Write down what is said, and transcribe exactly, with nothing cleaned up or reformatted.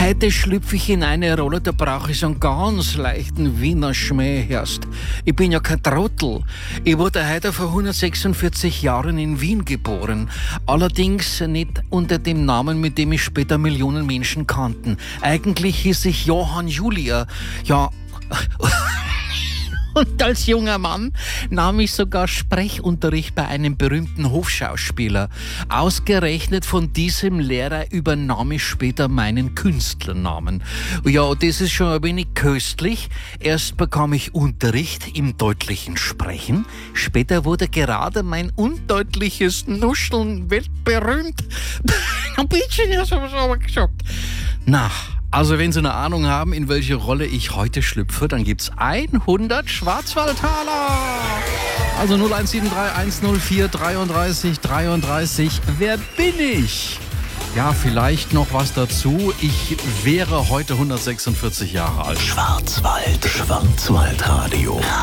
Heute schlüpfe ich in eine Rolle, da brauche ich so einen ganz leichten Wiener Schmäh erst. Ich bin ja kein Trottel. Ich wurde heute vor hundertsechsundvierzig Jahren in Wien geboren. Allerdings nicht unter dem Namen, mit dem ich später Millionen Menschen kannten. Eigentlich hieß ich Johann Julia. Ja... Und als junger Mann nahm ich sogar Sprechunterricht bei einem berühmten Hofschauspieler. Ausgerechnet von diesem Lehrer übernahm ich später meinen Künstlernamen. Ja, das ist schon ein wenig köstlich. Erst bekam ich Unterricht im deutlichen Sprechen. Später wurde gerade mein undeutliches Nuscheln weltberühmt. Ein bisschen, ja, so aber gesagt. Na, also wenn Sie eine Ahnung haben, in welche Rolle ich heute schlüpfe, dann gibt's hundert Schwarzwaldtaler. Also null eins sieben drei eins null vier dreiunddreißig dreiunddreißig. Wer bin ich? Ja, vielleicht noch was dazu. Ich wäre heute hundertsechsundvierzig Jahre alt. Schwarzwald, Schwarzwaldradio.